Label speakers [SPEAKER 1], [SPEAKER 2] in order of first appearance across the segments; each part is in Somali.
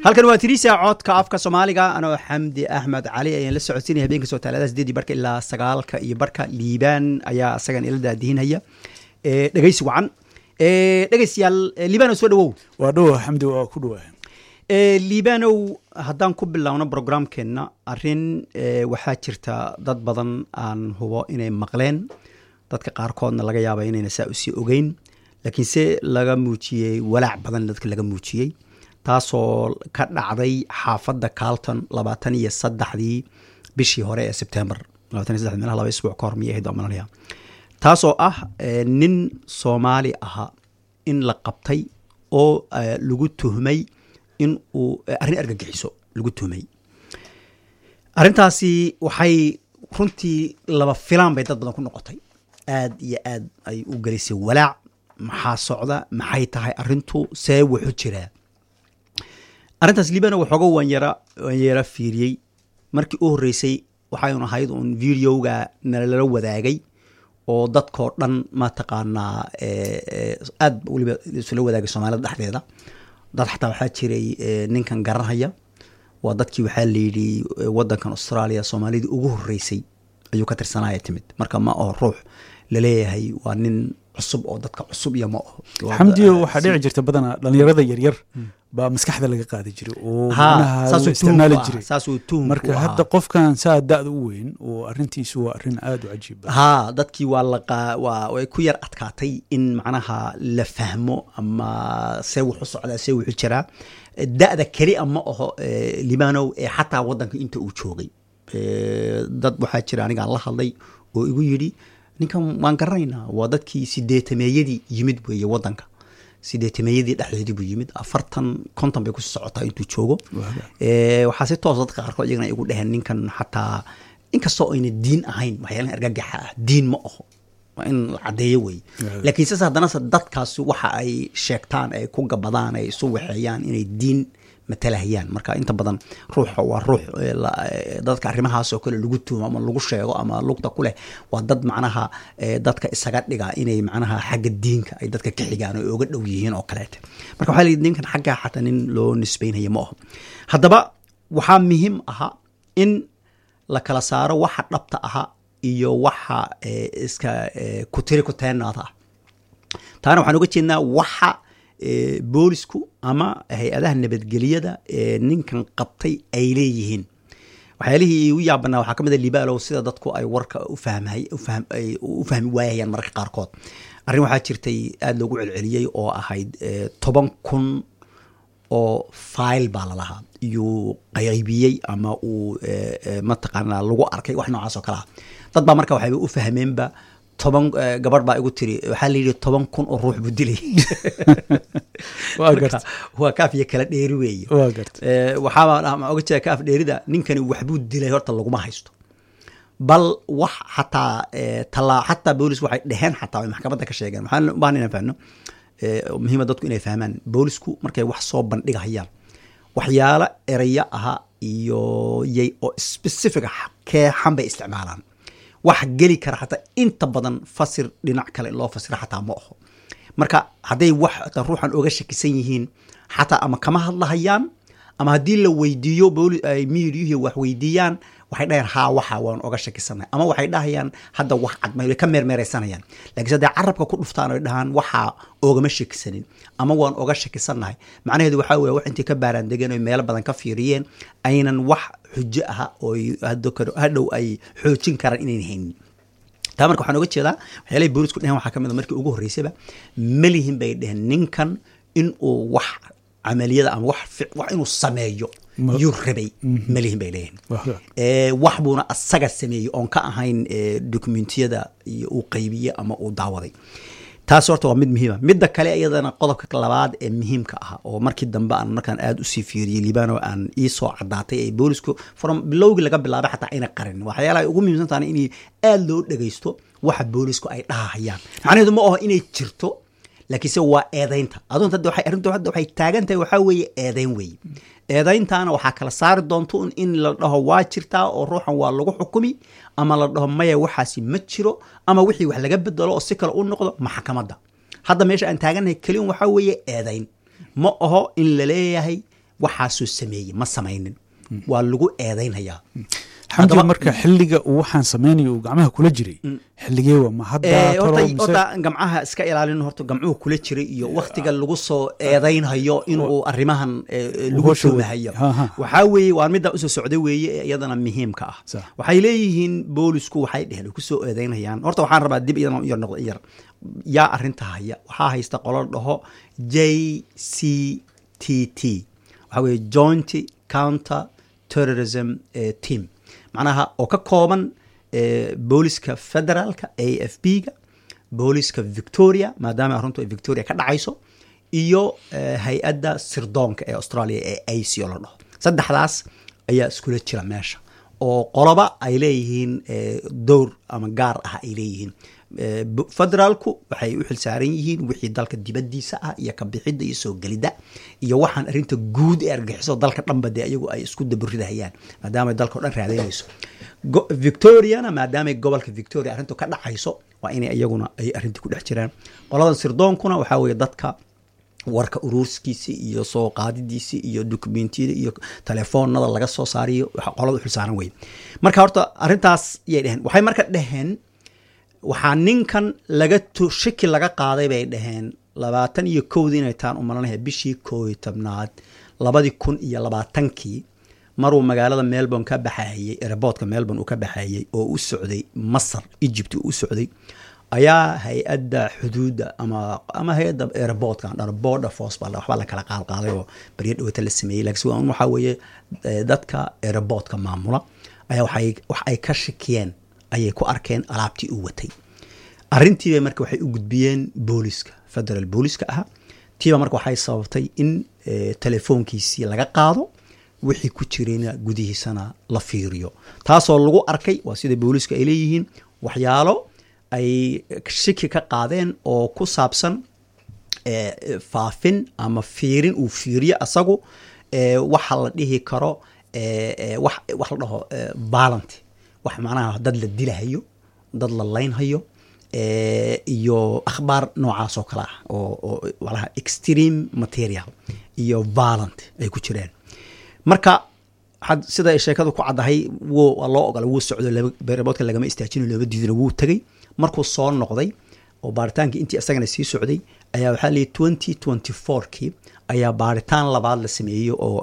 [SPEAKER 1] halkan waa Tirisa codka afka Soomaaliga anoo Xamdi Ahmed Cali ayaan la socodsiinay habeenka soo taalada 8 barka ilaa 9 iyo barka Liibaan ayaa asagan ila daadiinaya dhageysi wacan dhageysiyaal Liibaan soo dhawow
[SPEAKER 2] waa dhaw Xamdi waa ku dhawahay
[SPEAKER 1] Liibaan haddaan ku bilowno programkeena arin waxaa jirta dad badan aan hubo inay maqleen dadka qaar koodna laga yaabay inay saa u sii ogeyn laakiin se laga muujiyay walaac badan dadka laga muujiyay taasoo ka dhacday xaafadda Carlton 23 bishii hore ee September 23 meelaha laba isbuuc ka hor miyay doomanaya taasoo ah nin Soomaali aha in la qabtay oo lagu tuhmay in uu arrin argagixiso lagu tuhmay arrintaasi waxay runtii laba filaan bay dad badan ku noqotay aad iyo aad ay u galisay walaac maxaa socda maxay tahay arrintu see wuxuu jiraa arrintaas Liibaan waxooga waan yara fiiriyay markii uu horeysay waxaynu ahayd un videoga nala wadaagay oo dadkoo dhan ma taqaanaa aad waliba isla wadaagay Soomaalida dhexdeeda dad xataa waxaa jiray ninkan garanaya waa dadkii waxaa leeyay wadankan Australia Soomaalida ugu horeysay ayuu ka tirsanaya timid marka ma oo ruux la leeyahay waa nin cusub oo dadka cusub iyo ma
[SPEAKER 2] Xamdi waxa dhici jirta badan dhalinyarada yar yar ba maskaxda laga qaadi jiray oo
[SPEAKER 1] manaha
[SPEAKER 2] isticmaali jiray
[SPEAKER 1] saasoo tuum
[SPEAKER 2] marka hadda qofkan saadaad u weyn oo arintiisu waa arin aad u cajiib
[SPEAKER 1] ah dadkii waa way ku yar adkaatay in macnaha la fahmo ama see wuxuu socdaa see wuxuu jiraa da'da kali ama oo Liibanow ee xataa wadanka inta uu joogay dad waxaa jira aniga la hadlay oo igu yiri ninkan waan garanaynaa waa dadkii 80meeyadii yimid weeye wadanka 80meeyadii dhexdeedii buu yimid 40-50 bay ku socotaa intuu joogo waxa si toos dadka qaarkood iyagana igu dhaheen ninkan xataa inkastoo ayna diin ahayn waxyaalaha argagaxa ah diin ma aho in la cadeeyo way laakiin saas haddana dadkaas waxa ay sheegtaan ay ku gabadaan ay soo waxayaan inay diin matalahayaan marka inta badan ruuxa waa ruux dadka arrimahaas oo kale lagu tuumo ama lagu sheego ama lugta ku leh waa dad macnaha dadka isaga dhiga inay macnaha xagga diinka ay dadka ka xigaan oo uga dhow yihiin oo kale marka waxa la ninkan xagga xataa nin loo nisbaynayo ma aha haddaba waxaa muhiim aha in la kala saaro waxa dhabta aha iyo waxa iska ku tiri ku teenaada taana waxaan uga jeednaa waxa boolisku ama hay'adaha nabadgeliyada ninkan qabtay ay leeyihiin waxyaalihii u yaabanaa waxaa kamid ah Liibanow sida dadku ay warka u fahmi waayayaan mararka qaarkood arrin waxaa jirtay aad loogu celceliyay oo ahayd 10,000 oo file baa la lahaa iyo qaybiyay ama uu ma taqaanaa lagu arkay wax noocaas oo kale ah dad baa marka waxay u fahmeenba 10 gabadh baa igu tiri waxaa la yiri 10,000 oo ruux buu dilay waa kaafiya kala dheeri weeye waxaa ma oga jeedaa kaaf dheerida ninkani wax buu dilay horta laguma haysto bal wax xataa boolis waxay dhaheen xataa maxkamadda ka sheegeen waxaan u baahan inaan fahno muhiimad dadku inay fahmaan boolisku markay wax soo bandhigayaan waxyaalo eraya aha iyo yay oo specific ah keexan bay isticmaalaan wax geli kara xataa inta badan fasir dhinac kale loo fasira xataa ma aho marka hadday wax ruuxan oga shakisan yihiin xataa ama kama hadlahayaan ama haddii la weydiiyo ay miiriyuhu wax weydiiyaan waxay dhahayaan haa waxa waan oga shakisanahay ama waxay dhahayaan hadda wax cad ma ka meermeeraysanayaan laakiin hadday carabka ku dhuftaan oo dhahaan waxa ogama shakisanin ama waan oga shakisanahay macnaheedu waxa weeye wax intii ka baaraan degan oo meelo badan ka fiiriyeen aynan wax xujo ah oo hadhow ay xoojin karaan inay haynin taa marka waxaan oga jeedaa waxyaalaha boolisku dhaheen waxaa kamid ah markii ugu horeysayba malihin bay dhaheen ninkan in uu wax camaliyada ama wax inuu sameeyo yuu rabay malihin bay leeyihiin wax buuna asaga sameeyey oon ka ahayn dokumentiyada iyo uu qaybiye ama uu daawaday taas horta waa mid muhiima midda kale iyadana qodobka labaad ee muhiimka ah oo markii dambe aan markaan aad u sii fiiriyay Liibanow aan ii soo cadaatay ee boolisku from bilowgii laga bilaabay xataa ayna qarin waxyaalaha ugu muhiimsan tahay in aad loo dhageysto waxa boolisku ay dhahayaan macnaheedu ma aha inay jirto laakiin se waa eedaynta adoonta arrintu waxay taagantahay waxaa weeye eedayn weeye eedayntaana waxaa kala saari doonto in la dhaho waa jirtaa oo ruuxan waa lagu xukumi ama la dhaho maya waxaasi ma jiro ama wixii wax laga bedelo oo si kale u noqdo maxkamadda hadda meesha aan taaganahay kaliya waxaa weeye eedayn ma aho in la leeyahay waxaasuu sameeyey ma samaynin waa lagu eedaynhayaa
[SPEAKER 2] xamdi marka xilliga uu waxaan samaynayo uu gacmaha kula jiray xilligee waa ma
[SPEAKER 1] horta gamcaha iska ilaalin horta gamcuhu kula jiray iyo waktiga lagu soo eedaynhayo inuu arrimahan lagu tuumahayo waxaa weeye waa middaa usoo socday weeye ee iyadana muhiimka ah waxay leeyihiin boolisku waxay dheheen ay kusoo eedaynhayaan horta waxaan rabaa dib iyadana yar noqdo yar yaa arrinta haya waxaa haysta qolo dhaho JCTT waxaa weeye Joint Counter Terrorism Team macnaha oo ka kooban booliska federaalka AFP-ga booliska Victoria maadaama arrintu ay Victoria ka dhacayso iyo hay-adda sirdoonka ee Australia ee ACO la dhaho saddexdaas ayaa iskula jira meesha oo qoloba ay leeyihiin dowr ama gaar ah ay leeyihiin federaalku waxay u xilsaaran yihiin wixii dalka dibadiisa ah iyo ka bixidda iyo soo gelidda iyo waxaan arrinta guud ee argaxiso dalka dhanba dee iyagu ay isku daburidahayaan maadaama dalka oo dhan raadaynayso Victoriana maadaama gobolka Victoria arrintu ka dhacayso waa inay iyaguna ay arrintii ku dhex jiraan qoladan sirdoonkuna waxaa weeye dadka warka ururskiisi iyo soo qaadidiisi iyo dokumentiyada iyo telefoonada laga soo saariyo waxa qolada u xilsaaran weeye marka horta arrintaas iyay dheheen waxay marka dheheen waxaa ninkan shaki laga qaaday bay dhaheen 21 inay taan u malanahay bishii 11 2020 maruu magaalada Melbourne ka baxayay airportka Melbourne uu ka baxayay oo u socday Masar Egypt uu socday ayaa hay-adda xuduudda ama hay-adda airportka border force baa waxba la kala qaaday oo bariid dhawata la sameeyay laakiin waxa weeye dadka airportka maamula ayaa wax ay ka shakiyeen ayay ku arkeen alaabtii uu watay arrintii marka waxay u gudbiyeen booliska federal booliska ah tiiba marka waxay sababtay in telefoonkiisii laga qaado wixii ku jirayna gudihiisana la fiiriyo taasoo lagu arkay waa sida booliska ay leeyihiin waxyaalo ay shaki ka qaadeen oo ku saabsan faafin ama fiirin uu fiiriyo asagu waxa la dhihi karo wax la dhaho balance wax macnaha dad la dilahayo dad la laynhayo iyo akhbaar noocaas oo kale ah oo walaha extreme material iyo violent ay ku jireen marka sida ay sheekadu ku cadahay loo ogolay wuu socdo airportka lagama istaajin laba diidina wuu tagay markuu soo noqday oo baaritaanka intii asagana sii socday ayaa waxaa leeyahay 2024kii ayaa baaritaan labaad la sameeyey oo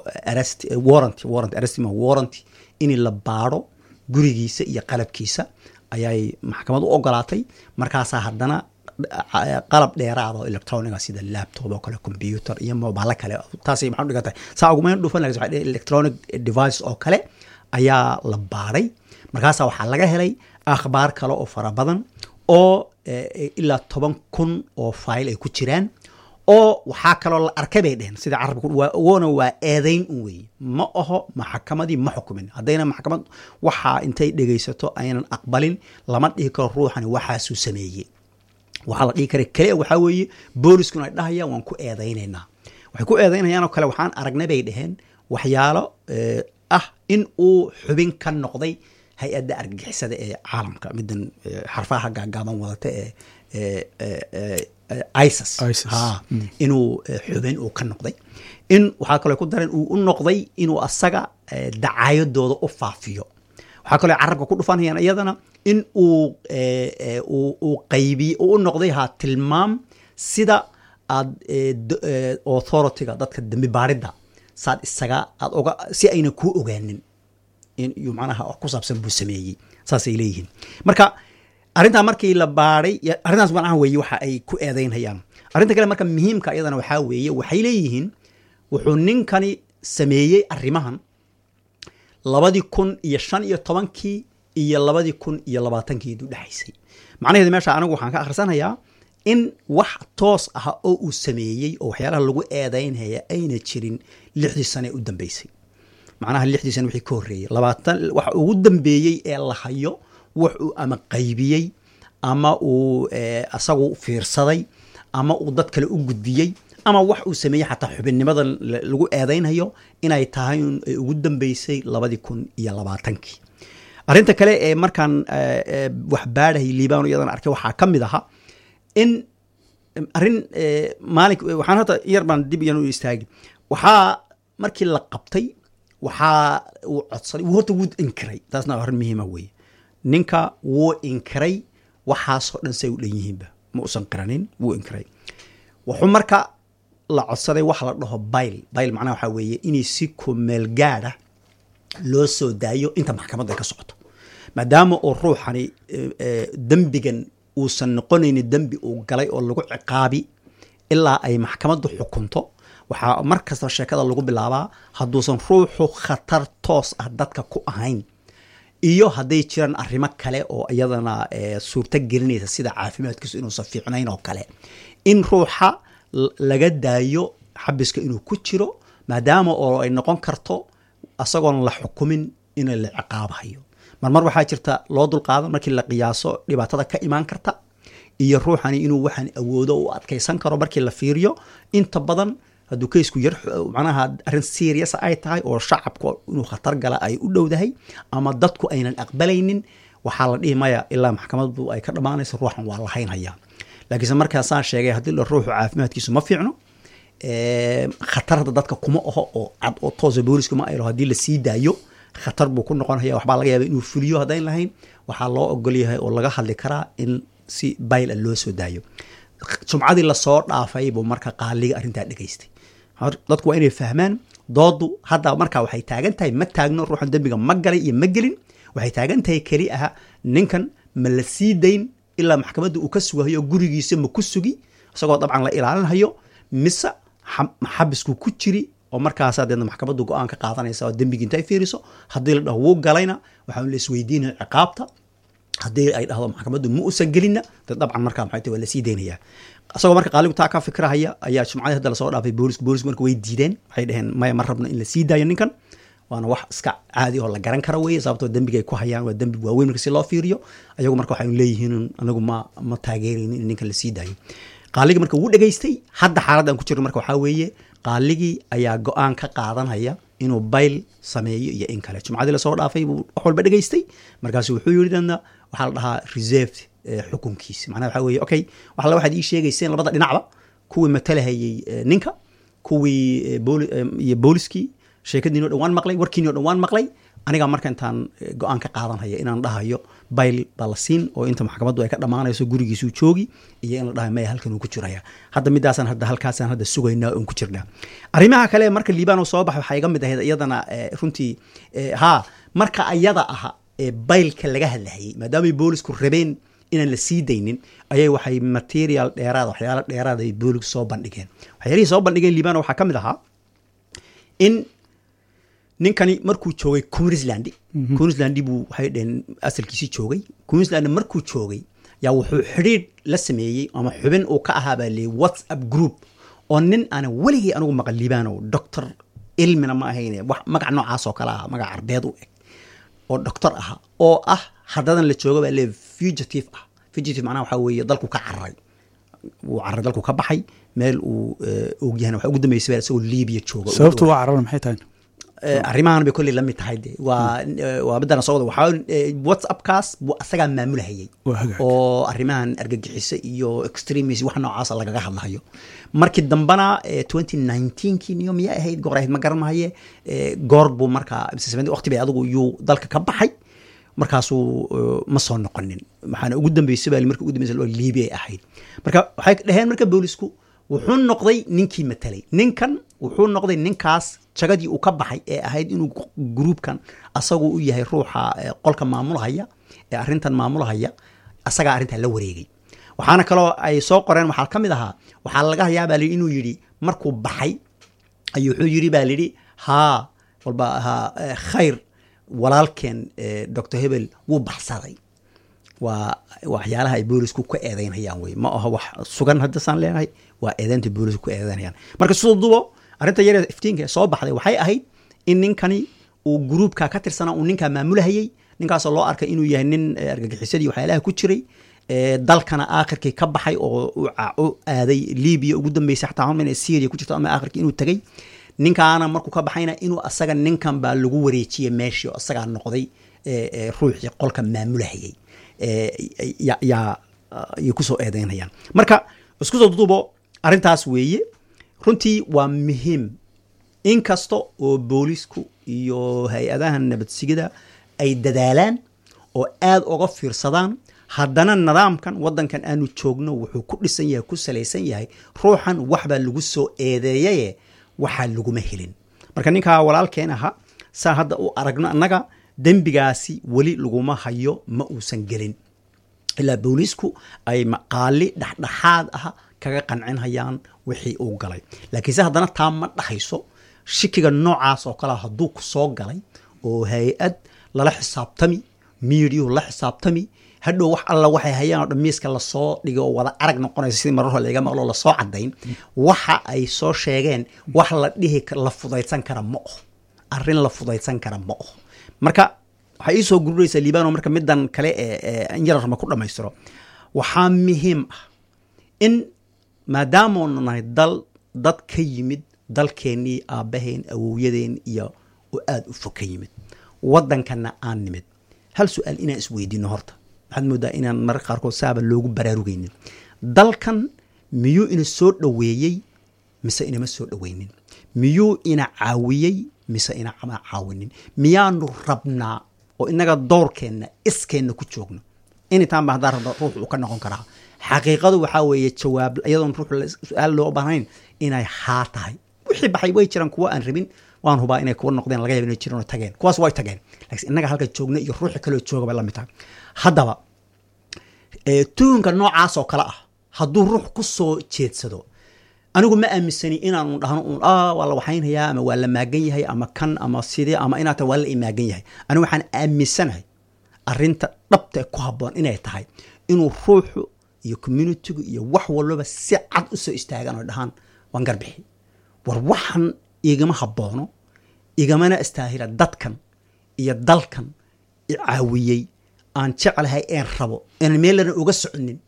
[SPEAKER 1] warrant in la baaro gurigiisa iyo qalabkiisa ayay maxkamad u ogolaatay markaasaa haddana qalab dheeraad oo electroniga sida laptop oo kale computer iyo mobile kale taasay maxaa dhigantay saa ugu meel dhufan laga electronic device oo kale ayaa la baaray markaasaa waxaa laga helay akhbaar kale oo fara badan oo ilaa 10,000 oo file ay ku jiraan oo waxaa kaloo la arkay bay dheheen sida carabku waa eedayn un weeye ma aho maxkamadii ma xukumin haddayna maxkamad waxaa intay dhegaysato aynan aqbalin lama dhihi karo ruuxani waxaasuu sameeyey waxaa la dhihi kara kale waxaa weeye booliskuna ay dhahayaan waan ku eedaynaynaa waxay ku eedaynayaan oo kale waxaan aragnay bay dheheen waxyaalo ah in uu xubin ka noqday hay-adda argagixisada ee caalamka midan xarfaha gaagaaban wadata ISIS inuu xubin uu ka noqday in waxaa kaloo ku daran uu u noqday inuu asaga dacaayadooda u faafiyo waxaa kaloo carabka ku dhufanayaan iyadana in uu qaybiyo u noqday tilmaam sida aad authority-ga dadka dambi baaridda saad isaga aad oga si ayna kuu ogaanin in macnaha ku saabsan buu sameeyey saasay leeyihiin marka arrintaa markii la baaray arrintaas macnaha weeye waxa ay ku eedaynayaan arrinta kale marka muhiimka iyadana waxaa weeye waxay leeyihiin wuxuu ninkani sameeyey arrimahan 2015 iyo 2020 u dhaxaysay macnaheedu meesha anigu waxaan ka akhrisanayaa in wax toos ah oo uu sameeyey oo waxyaalaha lagu eedaynaya ayna jirin 6 sano u dambeysay macnaha 6 sano wixii ka horreeyay 20 waxa ugu dambeeyey ee la hayo wax uu ama qaybiyey ama uu asagu fiirsaday ama uu dad kale u gudbiyey ama wax uu sameeyey xataa xubinnimada lagu eedaynayo inay tahay ugu dambeysay 2020 arrinta kale ee markaan wax baadhay liibaan iyadana arkay waxaa ka mid aha in arrin maalin waxaan hata yar baan dib iyan u istaagi waxaa markii la qabtay waxaa uu codsaday horta wuu inkiray, taasna arrin muhiima weeye. ninka wuu inkiray waxaasoo dhan say u dhan yihiinba ma usan qiranin, wuu inkiray. wuxuu marka la codsaday waxa la dhaho bayl macnaha waxaa weeye inay si kumeel gaadha loo soo daayo inta maxkamadda ay ka socoto, maadaama uu ruuxani dembigan uusan noqonaynin dembi uu galay oo lagu ciqaabi ilaa ay maxkamaddu xukunto. waxaa mar kasta sheekada lagu bilaabaa hadduusan ruuxu khatar toos ah dadka ku ahayn, iyo hadday jiraan arrimo kale oo iyadana suurto gelinaysa sida caafimaadkiisu inuusan fiicnayn oo kale, in ruuxa laga daayo xabiska inuu ku jiro, maadaama oo ay noqon karto asagoon la xukumin in la ciqaabayo. marmar waxaa jirta loo dulqaadan markii la qiyaaso dhibaatada ka imaan karta iyo ruuxani inuu waxaan awoodo u adkaysan karo. markii la fiiriyo inta badan hadduu kaysku yar macnaha arrin serious ay tahay oo shacabku inuu khatar gala ay u dhowdahay ama dadku aynan aqbalaynin, waxaa la dhihi maya ilaa maxkamaddu ay ka dhammaanayso ruuxan waa la haynhayaa. laakiinse markaasaan sheegay haddii la ruuxu caafimaadkiisu ma fiicno, khatarda dadka kuma aho oo cad oo toosa booliska ma aylo, haddii la sii daayo khatar buu ku noqonaya, waxbaa laga yaaba inuu fuliyo haddayn lahayn. waxaa loo ogol yahay oo laga hadli karaa in si bayl loo soo daayo. jumcadii lasoo dhaafay buu marka qaaliga arrintaa dhegaystay. dadku waa inay fahmaan doodu hadda markaa waxay taagan tahay ma taagno ruuxan dembiga ma galay iyo ma gelin, waxay taagan tahay keli aha ninkan ma la sii dayn ilaa maxkamadda uu ka sugahayo gurigiisa ma ku sugi isagoo dabcan la ilaalinhayo, mise xabisku ku jiri oo markaas adeedna maxkamaddu go-aan ka qaadanaysa oo dembigii intay fiiriso. haddii la dhaho wuu galayna waxaa la isweydiinaya ciqaabta, haddii ay dhahdo maxkamaddu ma usan gelinna de dabcan markaa maxay tahay waa la sii daynayaa. isagoo marka qaaligu taa ka fikirahaya ayaa jumcadii hadda lasoo dhaafay boolisku marka way diideen, waxay dhaheen maya ma rabno in la sii daayo ninkan, waana wax iska caadi oo la garan kara weeye, sababtoo dembiga ay ku hayaan waa dembi waaweyn marka si loo fiiriyo. ayagu marka waxay leeyihiin anagu ma taageeraynin in ninkan la sii daayo. qaaligii marka wuu dhegaystay. hadda xaaladdan ku jirno marka waxaa weeye qaaligii ayaa go-aan ka qaadanaya inuu bayl sameeyo iyo in kale. jumcadii lasoo dhaafay buu wax walba dhegaystay, markaasu wuxuu yidhi dana waxaa la dhahaa reserved xukunkiisa. macnaha waxaa weeye okay, waxalla waxaad ii sheegayseen labada dhinacba, kuwii matalahayey ninka, kuwii iyo booliskii, sheekadiinoo dhan waan maqlay, warkiinoo dhan waan maqlay. anigaa marka intaan go-aan ka qaadanhaya inaan dhahayo bayl baa la siin oo inta maxkamaddu ay ka dhammaanayso gurigiisuu joogi, iyo in la dhahayo maya halkan uu ku jiraya. hadda midaasaan halkaasaan hadda sugaynaa oon ku jirnaa. arrimaha kale marka liibaan soo baxay waxaa iga mid ahayd iyadana runtii marka ayada aha baylka laga hadlahayey, maadaamay boolisku rabeen inaan la sii daynin, ayay waxay material dheeraad waxyaalo dheeraad ay boolisku soo bandhigeen. waxyaalihii soo bandhigeen liibaan waxaa ka mid ahaa in ninkani markuu joogay Queensland buu waxay dhaheen asalkiisii joogay. Queensland markuu joogay yaa wuxuu xidhiidh la sameeyey ama xubin uu ka ahaa baa leeyay WhatsApp group oo nin aanan weligii anigu maqal liibaano doctor ilmina ma ahayne wax magac noocaas oo kale ah, magac arbeed u eg oo doctor aha oo ah haddadan la joogo baa leey fugitive macnaha waxaa weeye dalku ka cararay, wuu cararay dalku ka baxay meel uu ogyahana waxa ugu dambeysay baa isagoo Liibiya jooga.
[SPEAKER 2] sababtu waa cararay maxay tahay?
[SPEAKER 1] arrimahan bay kulli la mid tahay de waa midana soo wada waxaa WhatsAppkaas buu asagaa maamulahayay oo arrimahan argagixisa iyo extremism wax noocaas lagaga hadlayo. markii dambana 2019kii niyo miyaa ahayd goor ahayd ma garanaye, goor buu markaa waqti bay adigu yuu dalka ka baxay, markaasuu ma soo noqonin. maxaana ugu dambeysay baa markii ugu dambeysay oo Liibiya ahayd. marka waxay dhaheen marka boolisku wuxuu noqday ninkii matalay, ninkan wuxuu noqday ninkaas jagadii uu ka baxay ee ahayd inuu groupkan asagu u yahay ruuxa qolka maamulahaya ee arrintan maamulahaya, asagaa arrintan la wareegay. waxaana kaloo ay soo qoreen waxaa ka mid ahaa, waxaa laga yaabaa inuu yidhi markuu baxay ayuu wuxuu yidhi baa lidhi walba khayr walaalkeen Dr. Hebel wuu baxsaday. waa waxyaalaha ay boolisku ka eedeynayaan wey, ma aha wax sugan hadda saan leenahay, waa eedeynta boolisku ka eedeynayaan. marka sidoo dubo arrinta yar iftiinka soo baxday waxay ahayd in ninkani uu groupka ka tirsanaa uu ninka maamulahayay, ninkaasoo loo arkay inuu yahay nin argagixisadii waxyaalaha ku jiray, dalkana aakhirkii ka baxay oo u aaday Liibiya ugu dambeysay xataa in Syria ku jirto ama aakhirkii inuu tagay. ninkaana markuu ka baxayna inuu asaga ninkan baa lagu wareejiyay meeshii oo asagaa noqday ruuxii qolka maamulahayay yaa kusoo eedeynayaan. marka isku soo duubo arrintaas weeye runtii waa muhiim inkasta oo boolisku iyo hay-adaha nabadsigida ay dadaalaan oo aad uga fiirsadaan, haddana nidaamkan waddankan aanu joogno wuxuu ku dhisan yahay, ku salaysan yahay ruuxan waxbaa lagu soo eedeeyaye waxaa laguma helin. marka ninkaa walaalkeen aha saa hadda u aragno annaga dembigaasi weli laguma hayo, ma uusan gelin, ilaa boolisku ay maqaali dhexdhexaad ah kaga qancinhayaan wixii uu galay. laakiinse haddana taa ma dhahayso shikiga noocaas oo kale hadduu ku soo galay oo hay-ad lala xisaabtami, miidiyuhu la xisaabtami, hadhow wax alla waxay hayaan oo dhan miiska lasoo dhigay oo wada arag noqonaysa sidii marar hore laga maqlo lasoo cadayn, waxa ay soo sheegeen wax la dhihi la fudaydsan kara ma oho, arrin la fudaydsan kara ma oho. marka waxay ii soo gururaysaa liibano, marka middan kale in yararma ku dhammaystiro, waxaa muhiim ah in maadaamaanu nahay dad ka yimid dalkeennii aabbaheen awowyadeen iyo oo aad u fog ka yimid, waddankanna aan nimid, hal su-aal inaan isweydiino horta. waxaad moodaa inaan mararka qaarkood saaba loogu baraarugaynin. dalkan miyuu ina soo dhoweeyey mise inama soo dhoweynin? miyuu ina caawiyey mise ina caawinin? miyaanu rabnaa oo inaga doorkeenna iskeenna ku joogno? initaan ba haddaan rabno ruux uu ka noqon karaa. xaqiiqadu waxaa weeye jawaab iyadoon ruux su-aal loo baahnayn inay haa tahay. wixii baxay way jiraan kuwa aan rabin, waan hubaa inay kuwa noqdeen, laga yaaba inay jiraan oo tageen, kuwaas way tageen, laakiin innaga halka joogna iyo ruuxi kaloo jooga bay la mid tahay. haddaba tuhunka noocaas oo kale ah hadduu ruux ku soo jeedsado, anigu ma aaminsani inaanu dhahno waa la waxaynhayaa ama waa la maagan yahay ama kan ama sidee ama inaata waa la imaagan yahay. anigu waxaan aaminsanahay arrinta dhabta ku habboon inay tahay inuu ruuxu iyo communitygu iyo wax walbaba si cad u soo istaagaan oo dhahaan waan garbixi, war waxan igama habboono, igamana istaahila dadkan iyo dalkan i caawiyey, aan jeclahay een rabo inaan meelana uga soconin,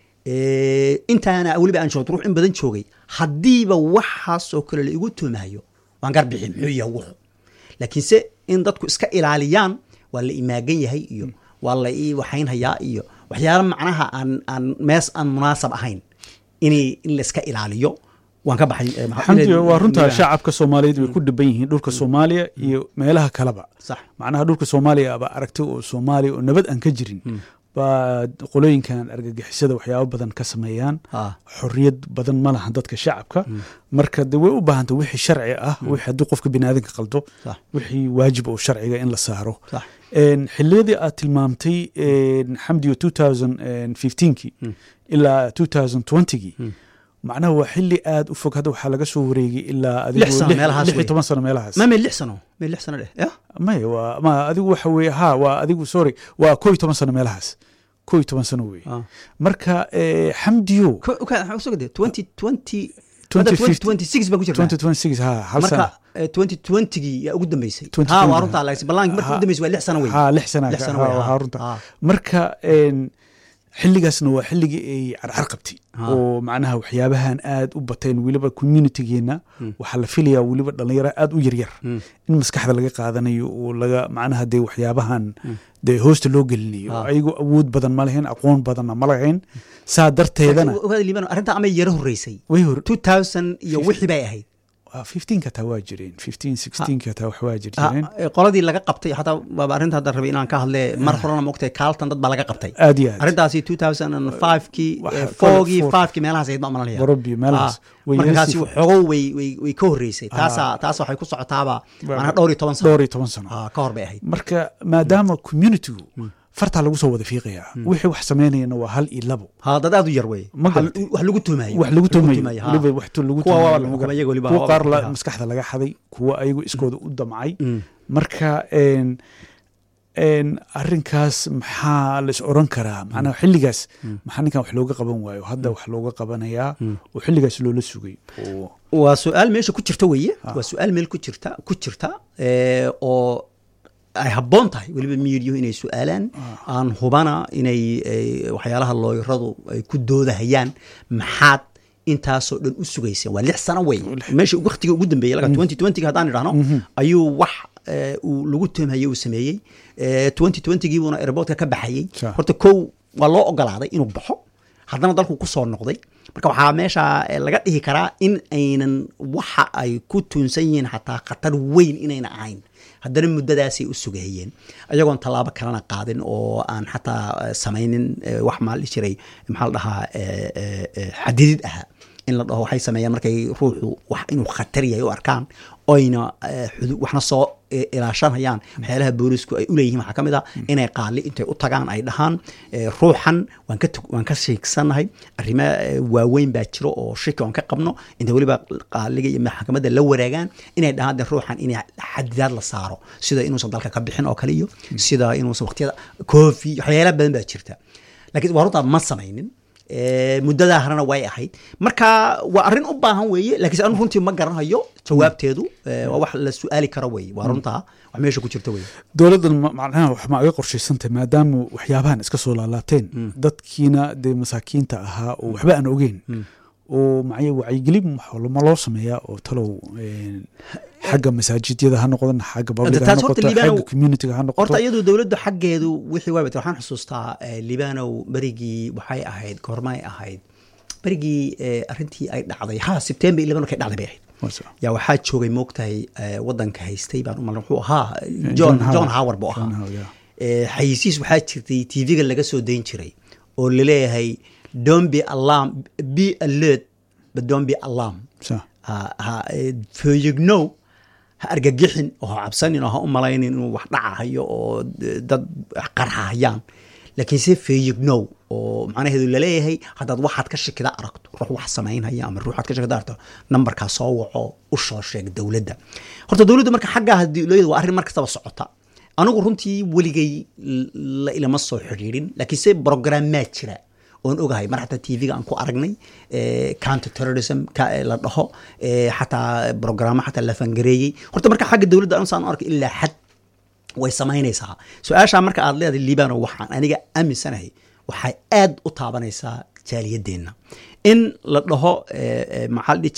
[SPEAKER 1] intaana weliba aan joogto ruux in badan joogay, haddiiba waxaasoo kale la igu tuumayo waan garbixi muxuu yahay wuxu. laakiinse in dadku iska ilaaliyaan waa la imaagan yahay iyo waa la ii waxaynhayaa iyo waxyaala macnaha aan mees aan munaasab ahayn in la iska ilaaliyo waan ka baxay.
[SPEAKER 2] xamdi waa runta shacabka Soomaaliyeed way ku dhiban yihiin dhulka Soomaaliya iyo meelaha kaleba.
[SPEAKER 1] sax
[SPEAKER 2] macnaha dhulka Soomaaliya aba aragtay oo Soomaaliya oo nabad aan ka jirin ba qolooyinkan argagixisada waxyaabo badan ka sameeyaan, xorriyad badan ma lahan dadka shacabka. marka way u baahan tahay wixii sharci ah, wixii haddii qofka bini'aadanka qaldo, wixii waajib oo sharciga in la saaro. xilliyadii aad tilmaamtay xamdiyo 2015kii ilaa 2020kii, macnaha waa xilli aad u fog. hadda waxaa laga soo wareegay ilaa adigu 16 sano meelahaas.
[SPEAKER 1] ma 6 sano dheh
[SPEAKER 2] may ma adigu waxa weeye waa adigu sorry waa 11 sano meelahaas, 11 sano weeye. marka xamdiyo
[SPEAKER 1] 2026 baa ku jirta
[SPEAKER 2] 2026 hal sano.
[SPEAKER 1] marka 2020gii yaa ugu dambeysay. waa runta laakiin ballaanki markii ugu dambeysay waa 6 sano weeye.
[SPEAKER 2] 6 sano waa runta. marka xilligaasna waa xilligii ay carcar qabtay oo macnaha waxyaabahan aad u bateen, weliba communitygeena waxaa la filayaa weliba dhalinyaro aad u yaryar in maskaxda laga qaadanayo oo laga macnaha dee waxyaabahan dee hoosta loo gelinayo. ayagoo awood badan ma lahayn, aqoon badanna ma lahayn. saa darteedana
[SPEAKER 1] arrinta amay yaro horreysay 2000 iyo wixii bay ahayd.
[SPEAKER 2] 15 ka taa waa jireen, 15 16 ka taa wax waa jireen.
[SPEAKER 1] qoladii laga qabtay xataa waa arrinta hadda rabay inaan ka hadle mar horena moogtay Carlton dad baa laga qabtay.
[SPEAKER 2] aad iyo aad
[SPEAKER 1] arrintaasi 2005kii 4gii 5kii meelahaas ayd ma malanaya
[SPEAKER 2] rabbi meelahaas
[SPEAKER 1] markaasi xogow way ka horreysay. taas waxay ku socotaaba macnaha 12 sano ka hor bay ahayd.
[SPEAKER 2] marka maadaama communitygu farta lagu soo wada fiiqaya, wixii wax sameynayna waa hal iyo labo.
[SPEAKER 1] dad aad u yar weeye, wax lagu tuumayo
[SPEAKER 2] weliba wax lagu tuumayo qaar la maskaxda laga xaday, kuwa ayagu iskooda u damcay. marka arrinkaas maxaa la is oran karaa? macnaha xilligaas maxaa ninkan wax looga qaban waayo hadda wax looga qabanayaa oo xilligaas loola sugay?
[SPEAKER 1] waa su-aal meesha ku jirta weeye, waa su-aal meel ku jirta oo ay habboon tahay weliba miidiyo inay su-aalaan. aan hubana inay waxyaalaha looyaradu ay ku doodahayaan maxaad intaasoo dhan u sugayseen. waa 6 sano wey meesha waqtiga ugu dambeeyay laga 2020 haddaan idhaahno ayuu wax uu lagu tuhmaya uu sameeyey. 2020gii buuna airportka ka baxayey. horta kow waa loo ogolaaday inuu baxo, haddana dalku ku soo noqday marka waxaa meesha laga dhihi karaa in aynan waxa ay ku tuunsan yihiin xataa khatar weyn inayna ahayn haddana muddadaasay u sugahayeen ayagoon tallaabo kalena qaadin oo aan xataa samaynin wax maal jiray maxaa la dhahaa xadidid ahaa in la dhaho waxay sameeyaan markay ruuxu wax inuu khatar yahay u arkaan oyna waxna soo ilaashanayaan waxyaalaha boolisku ay u leeyihiin waxaa ka mid ah inay qaali intay u tagaan ay dhahaan ruuxan waan ka sheegsanahay arrimo waaweyn baa jiro oo shaki aan ka qabno inta weliba qaaliga iyo maxkamadda la waraagaan inay dhahaan de ruuxan in xadidaad la saaro sida inuusan dalka ka bixin oo kale iyo sida inuusan waqtiyada koofi waxyaala badan baa jirta laakiin waa runtaa ma samaynin muddadaa harana way ahayd marka waa arrin u baahan weeye laakiinse anu runtii ma garanayo jawaabteedu waa wax la su-aali karo weye waa runtaa wax meesha ku jirta weye
[SPEAKER 2] dowladdan macnaha wax ma aga qorshaysantay maadaama waxyaabahan iska soo laalaabteen dadkiina dee masaakiinta ahaa oo waxba aan ogeyn oo macaya wacyigelin ma loo sameeyaa oo talow xagga masaajidyada ha noqdan xagga babliga ha noqoto xagga communityga ha noqoto
[SPEAKER 1] horta iyadu dowladdu xaggeedu wixii waabata waxaan xusuustaa liibanow berigii waxay ahayd goormay ahayd berigii arrintii ay dhacday September 11 markay dhacday bay ahayd yaa waxaa joogay moogtahay waddanka haystay baan u malin wuxuu ahaa John Howard buu ahaa xayisiis waxaa jirtay TV-ga laga soo dayn jiray oo la leeyahay don't be alarmed, be alert but don't be alarmed feejignow ha argagixin oo ha cabsanin oo ha u malaynin inuu wax dhacahayo oo dad qarxahayaan laakiin se feejignow oo macnaheedu laleeyahay haddaad waxaad ka shakida aragto ruux wax samaynhaya ama ruuxaad ka shakida aragto nambarkaa soo waco u soo sheeg dowladda horta dowladdu marka xaggaa haddii looyada waa arrin mar kastaba socota anigu runtii weligay ilama soo xidhiidhin laakiin se programmaa jira oon ogahay mar xataa TV-ga aan ku aragnay counter terrorism la dhaho xataa programma xataa la fangareeyey horta marka xagga dowladda ansaan arkay ilaa xad way samaynaysaa su-aasha marka aad leedahay liibano waxaan aniga aaminsanahay waxay aad u taabanaysaa jaaliyadeenna in la dhaho maxaa la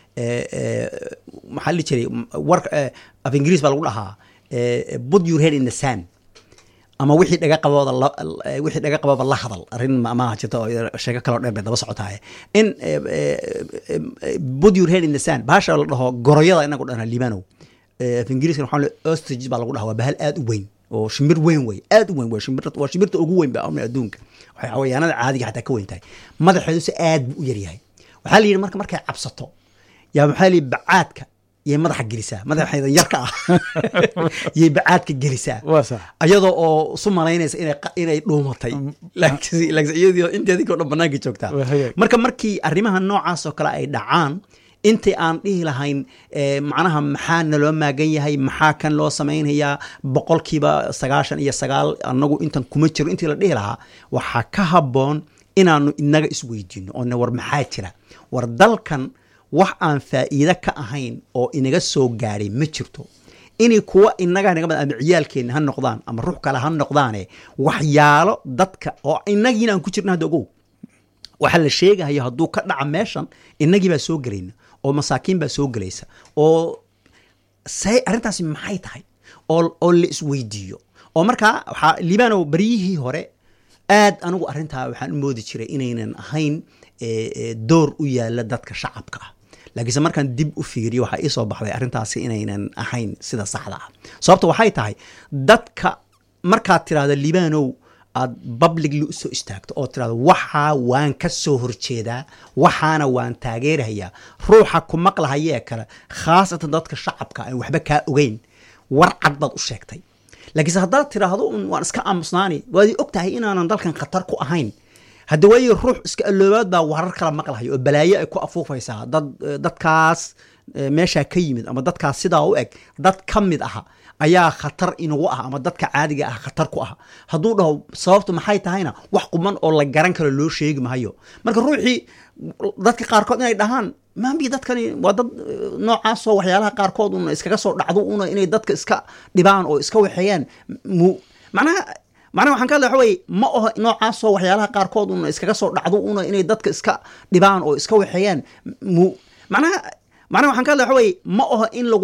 [SPEAKER 1] dhihi jiray war af ingiriis baa lagu dhahaa put your head in the sand ama wixii dhaga qabooba la hadal arrin ma jirto sheeko kaloo dheer bay daba socotahay in put your head in the sand bahasha la dhaho goroyada inagu dhana liibanow af ingiriiska waxaa la ostrich baa lagu dhahaa waa bahal aad u weyn oo shimbir weyn wey aad u weyn waa shimbirta ugu weyn baa adduunka waxay xayawaanada caadiga xataa ka weyn tahay madaxeedu si aad buu u yaryahay waxaa la yidhi markay cabsato yaa maxaa la yidhi bacaadka yay madaxa gelisaa madaxeedan yarka ah yay bacaadka gelisaa ayadoo oo su malaynaysa inay dhuumatay laakiin iyadoo inteedii oo dhan banaanka joogtaa marka markii arrimaha noocaas oo kale ay dhacaan intii aan dhihi lahayn macnaha maxaa naloo maagan yahay maxaa kan loo samaynayaa 99% anagu intan kuma jiro intii la dhihi lahaa waxaa ka habboon inaanu inaga isweydiino oo war maxaa jira war dalkan wax aan faa'iido ka ahayn oo inaga soo gaaray ma jirto inay kuwa inaga ama ciyaalkeena ha noqdaan ama ruux kale ha noqdaane waxyaalo dadka oo inagiina aan ku jirna hadda ogow waxa la sheegayo hadduu ka dhaca meeshan inagii baa soo galayna oo masaakiin baa soo galaysa oo say arrintaasi maxay tahay oo la isweydiiyo oo markaa waxaa liibanow baryihii hore aad anigu arrintaa waxaan u moodi jiray inaynan ahayn door u yaala dadka shacabka ah laakiinse markaan dib u fiiriyo waxaa ii soo baxday arrintaasi inaynan ahayn sida saxda ah sababta waxay tahay dadka markaad tiraahdo liibanow aad publicly u soo istaagto oo tiraahdo waxaa waan ka soo horjeedaa waxaana waan taageerahayaa ruuxa ku maqlahayee kale khaasatan dadka shacabka aan waxba kaa ogeyn war cad baad u sheegtay laakiinse haddaad tiraahdo waan iska aamusnaani waad og tahay inaanan dalkan khatar ku ahayn hadda waayo ruux iska alloobaad baa warar kala maqlahayo oo balaayo ay ku afuufaysaa dadkaas meeshaa ka yimid ama dadkaas sidaa u eg dad ka mid aha ayaa khatar inagu ah ama dadka caadiga ah khatar ku ah hadduu dhaho sababtu maxay tahayna wax quman oo la garan karo loo sheegi mahayo marka ruuxii dadka qaarkood inay dhahaan maambi dadkani waa dad noocaasoo waxyaalaha qaarkood una iskaga soo dhacdo una inay dadka iska dhibaan oo iska waxeeyaan macnaha waxaan ka hadlaya waxa weeye ma oho noocaasoo waxyaalaha qaarkood una iskaga soo dhacdo una inay dadka iska dhibaan oo iska waxeeyaan macnaha waxaan ka hadlaya waxa weeye ma oho in lagu